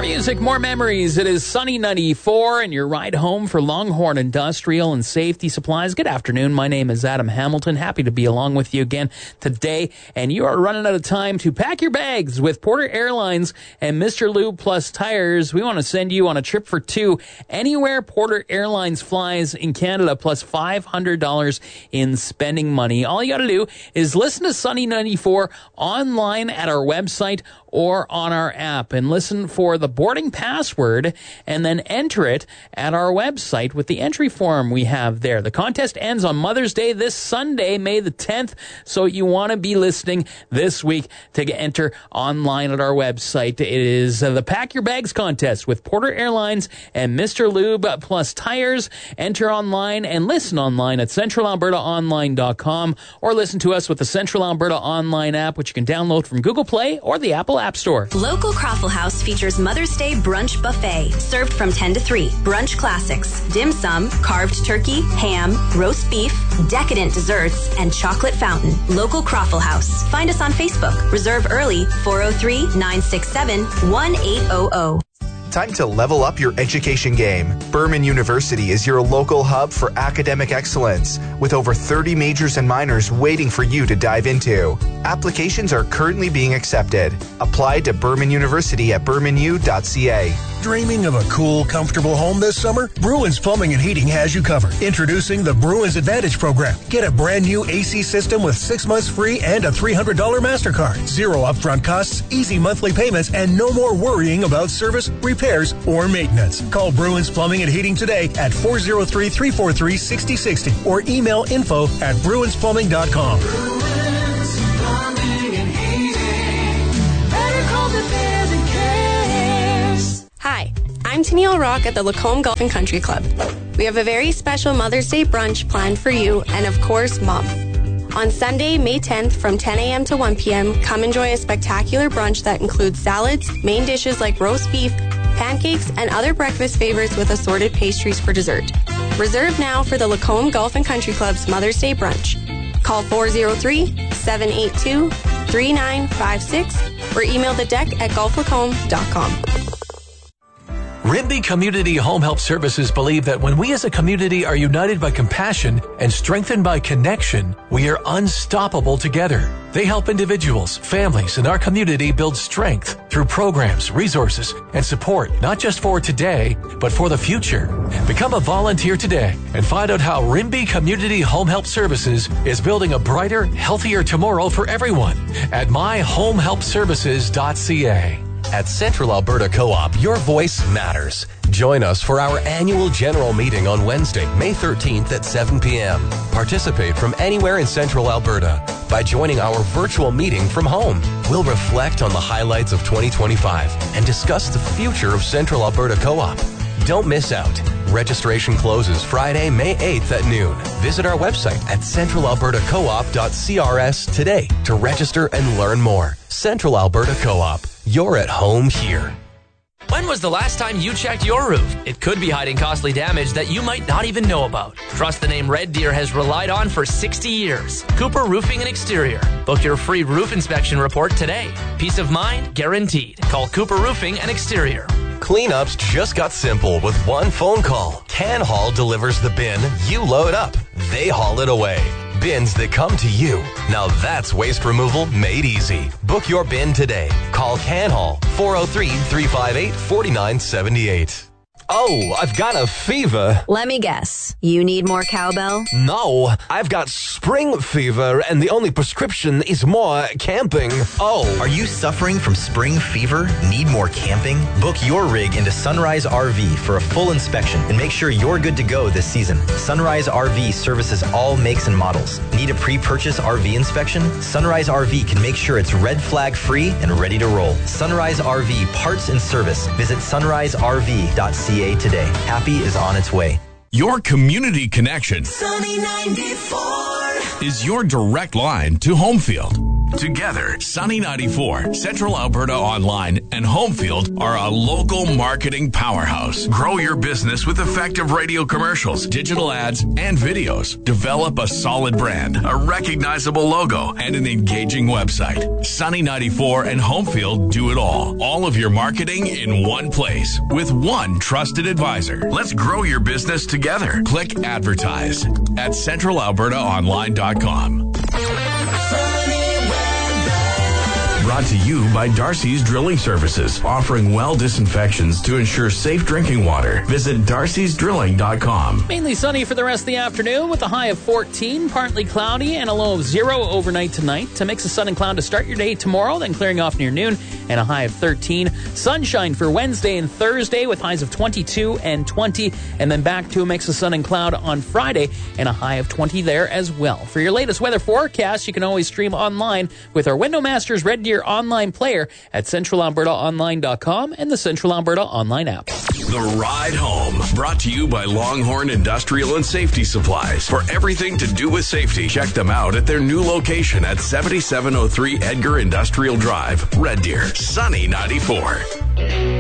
music, more memories. It is Sunny 94 and your ride home for Longhorn Industrial and Safety Supplies. Good afternoon. My name is Adam Hamilton. Happy to be along with you again today. And you are running out of time to pack your bags with Porter Airlines and Mr. Lube Plus Tires. We want to send you on a trip for two anywhere Porter Airlines flies in Canada, plus $500 in spending money. All you got to do is listen to Sunny 94 online at our website or on our app and listen for the boarding password and then enter it at our website with the entry form we have there. The contest ends on Mother's Day this Sunday, May the 10th, so you want to be listening this week to enter online at our website. It is the Pack Your Bags contest with Porter Airlines and Mr. Lube Plus Tires. Enter online and listen online at centralalbertaonline.com or listen to us with the Central Alberta Online app, which you can download from Google Play or the Apple App Store. Local Croffle House features Mother's Day brunch buffet, served from 10 to 3. Brunch classics, dim sum, carved turkey, ham, roast beef, decadent desserts, and chocolate fountain. Local Croffle House. Find us on Facebook. Reserve early, 403-967-1800. Time to level up your education game. Berman University is your local hub for academic excellence, with over 30 majors and minors waiting for you to dive into. Applications are currently being accepted. Apply to Berman University at bermanu.ca. Dreaming of a cool, comfortable home this summer? Bruins Plumbing and Heating has you covered. Introducing the Bruins Advantage program. Get a brand new AC system with 6 months free and a $300 MasterCard. Zero upfront costs, easy monthly payments, and no more worrying about service, repairs, or maintenance. Call Bruins Plumbing and Heating today at 403-343-6060 or email info@bruinsplumbing.com. Bruins Plumbing and Heating. Better call the bear than cares. Hi, I'm Tennille Rock at the Lacombe Golf and Country Club. We have a very special Mother's Day brunch planned for you and, of course, Mom. On Sunday, May 10th from 10 a.m. to 1 p.m., come enjoy a spectacular brunch that includes salads, main dishes like roast beef, pancakes, and other breakfast favorites with assorted pastries for dessert. Reserve now for the Lacombe Golf and Country Club's Mother's Day brunch. Call 403-782-3956 or email the deck at golflacombe.com. Rimbey Community Home Help Services believe that when we as a community are united by compassion and strengthened by connection, we are unstoppable together. They help individuals, families, and our community build strength through programs, resources, and support, not just for today, but for the future. Become a volunteer today and find out how Rimbey Community Home Help Services is building a brighter, healthier tomorrow for everyone at myhomehelpservices.ca. At Central Alberta Co-op, your voice matters. Join us for our annual general meeting on Wednesday, May 13th at 7 p.m. Participate from anywhere in Central Alberta by joining our virtual meeting from home. We'll reflect on the highlights of 2025 and discuss the future of Central Alberta Co-op. Don't miss out. Registration closes Friday, May 8th at noon. Visit our website at centralalbertacoop.crs today to register and learn more. Central Alberta Co-op. You're at home here. When was the last time you checked your roof? It could be hiding costly damage that you might not even know about. Trust the name Red Deer has relied on for 60 years. Cooper Roofing and Exterior. Book your free roof inspection report today. Peace of mind guaranteed. Call Cooper Roofing and Exterior. Cleanups just got simple with one phone call. Can Haul delivers the bin, you load up, they haul it away. Bins that come to you. Now that's waste removal made easy. Book your bin today. Call Can Haul 403-358-4978. Oh, I've got a fever. Let me guess. You need more cowbell? No, I've got spring fever, and the only prescription is more camping. Oh, are you suffering from spring fever? Need more camping? Book your rig into Sunrise RV for a full inspection and make sure you're good to go this season. Sunrise RV services all makes and models. Need a pre-purchase RV inspection? Sunrise RV can make sure it's red flag free and ready to roll. Sunrise RV parts and service. Visit sunriserv.ca today. Happy is on its way. Your community connection Sunny 94 is your direct line to Homefield. Together, Sunny 94, Central Alberta Online, and Homefield are a local marketing powerhouse. Grow your business with effective radio commercials, digital ads, and videos. Develop a solid brand, a recognizable logo, and an engaging website. Sunny 94 and Homefield do it all. All of your marketing in one place with one trusted advisor. Let's grow your business together. Click advertise at centralalbertaonline.com. Brought to you by Darcy's Drilling Services, offering well disinfections to ensure safe drinking water. Visit darcysdrilling.com. Mainly sunny for the rest of the afternoon with a high of 14, partly cloudy, and a low of 0 overnight tonight. To mix of sun and cloud to start your day tomorrow, then clearing off near noon, and a high of 13. Sunshine for Wednesday and Thursday with highs of 22 and 20, and then back to a mix of sun and cloud on Friday, and a high of 20 there as well. For your latest weather forecast, you can always stream online with our Window Masters Red Deer online player at centralalbertaonline.com and the Central Alberta Online app. The Ride Home, brought to you by Longhorn Industrial and Safety Supplies. For everything to do with safety, check them out at their new location at 7703 Edgar Industrial Drive, Red Deer. Sunny 94.